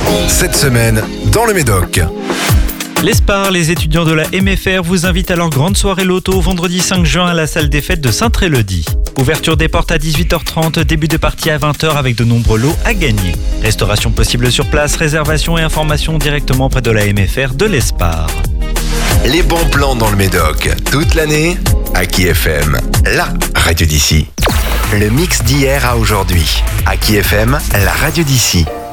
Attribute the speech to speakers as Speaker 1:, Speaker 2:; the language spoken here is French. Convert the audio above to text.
Speaker 1: Cette semaine, dans le Médoc.
Speaker 2: Les Spars, les étudiants de la MFR vous invitent à leur grande soirée loto vendredi 5 juin à la salle des fêtes de Saint-Trélodie. Ouverture des portes à 18h30, début de partie à 20h avec de nombreux lots à gagner. Restauration possible sur place, réservation et information directement près de la MFR de les Spars.
Speaker 1: Les bons plans dans le Médoc, toute l'année, Aki FM, la radio d'ici. Le mix d'hier à aujourd'hui, Aki FM, la radio d'ici.